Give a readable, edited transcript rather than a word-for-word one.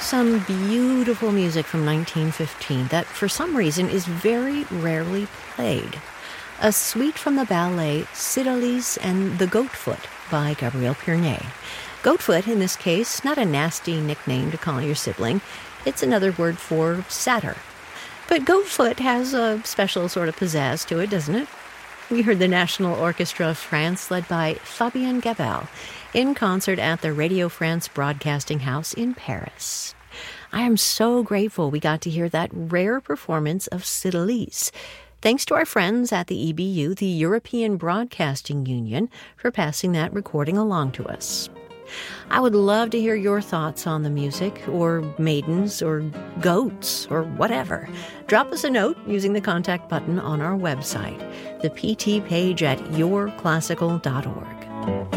some beautiful music from 1915 that, for some reason, is very rarely played. A suite from the ballet Cydalise and the Goatfoot by Gabriel Pierné. Goatfoot, in this case, not a nasty nickname to call your sibling. It's another word for satyr. But Goatfoot has a special sort of pizzazz to it, doesn't it? We heard the National Orchestra of France, led by Fabien Gabel, in concert at the Radio France Broadcasting House in Paris. I am so grateful we got to hear that rare performance of Cydalise. Thanks to our friends at the EBU, the European Broadcasting Union, for passing that recording along to us. I would love to hear your thoughts on the music, or maidens, or goats, or whatever. Drop us a note using the contact button on our website, the PT page at yourclassical.org.